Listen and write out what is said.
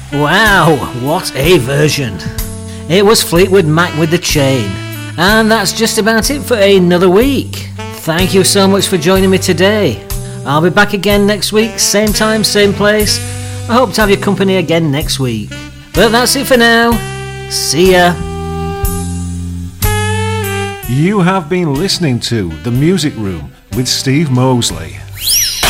Wow, what a version. It was Fleetwood Mac with The Chain. And that's just about it for another week. Thank you so much for joining me today. I'll be back again next week, same time, same place. I hope to have your company again next week. But that's it for now. See ya. You have been listening to The Music Room with Steve Mosley.